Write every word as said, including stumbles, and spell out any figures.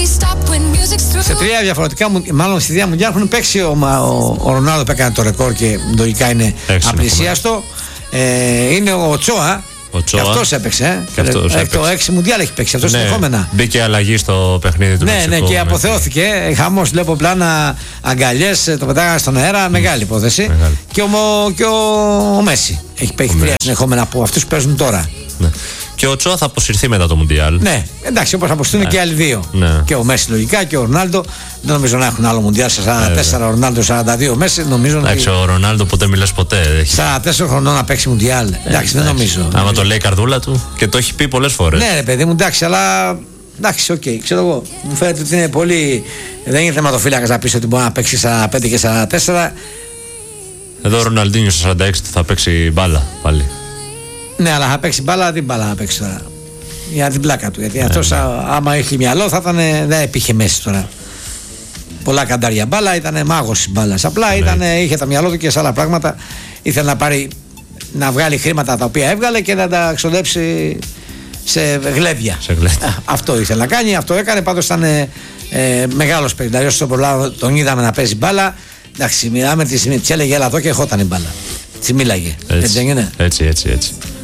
Σε τρία διαφορετικά, μάλλον στη Δία Μουντιάλ έχουν παίξει ο, ο, ο Ρονάλντο που έκανε το ρεκόρ και λογικά είναι απλησίαστο. Ε, είναι ο Οτσόα. Και αυτός έπαιξε. Ε. Αυτός ε, το έξι Μουντιάλ έχει παίξει. Αυτό ναι, συνεχόμενα. Μπήκε αλλαγή στο παιχνίδι του. Ναι, Μεξικού, ναι, και με... αποθεώθηκε. Χαμός, βλέπω πλάνα αγκαλιές, το πετάγανε στον αέρα. Mm. Μεγάλη υπόθεση. Μεγάλη. Και, ο, και ο, ο Μέση έχει παίξει τρία συνεχόμενα από αυτούς που παίζουν τώρα. Ναι. Και ο Τσόα θα αποσυρθεί μετά το Μουντιάλ. Ναι, εντάξει, όπως θα αποσυρθούν ναι. και οι άλλοι δύο. Ναι. Και ο Μέση λογικά και ο Ρονάλντο. Δεν νομίζω να έχουν άλλο Μουντιάλ σε σαράντα τέσσερα, ο Ρονάλντο σαράντα δύο Μέση. Εντάξει, ο Ρονάλντο ποτέ μιλάς ποτέ. σαράντα τέσσερα χρονών να παίξει Μουντιάλ. Εντάξει, δεν νομίζω. Άμα το λέει η καρδούλα του και το έχει πει πολλές φορές. Ναι, ρε παιδί μου, εντάξει, αλλά. Εντάξει, οκ, okay, ξέρω εγώ. Μου φαίνεται ότι είναι πολύ. Δεν είναι θεματοφύλακα να πει ότι μπορεί να παίξει σαράντα πέντε και σαράντα τέσσερα. Εδώ ο Ροναλντίνιο στο σαράντα έξι θα παίξει μπάλα πάλι. Ναι, αλλά θα παίξει μπάλα, την μπάλα θα παίξει τώρα. Για την πλάκα του. Γιατί ναι, αυτός ναι. άμα έχει μυαλό θα ήταν. Δεν υπήρχε μέση τώρα. Πολλά καντάρια μπάλα, ήταν μάγος τη μπάλα. Απλά ναι. ήταν, είχε τα μυαλό του και σε άλλα πράγματα. Ήθελε να πάρει. Να βγάλει χρήματα τα οποία έβγαλε και να τα ξοδέψει σε γλέβια. Σε γλέβια. Αυτό ήθελε να κάνει, αυτό έκανε. Πάντως ήταν ε, μεγάλος παιδιάριο στον προλάβο. Τον είδαμε να παίζει μπάλα. Εντάξει, μιλάμε, τη έλεγε έλα εδώ και ερχόταν η μπάλα. Τη μίλαγε. Έτσι, έτσι, έτσι, έτσι.